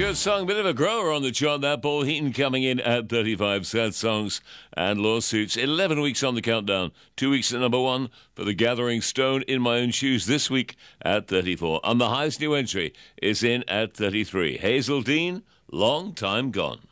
good song. Bit of a grower on the chart. That Paul Heaton coming in at 35. Sad songs and lawsuits. 11 weeks on the countdown. 2 weeks at number 1 for The Gathering Stone, In My Own Shoes this week at 34. And the highest new entry is in at 33. Hazel Dean, Long Time Gone.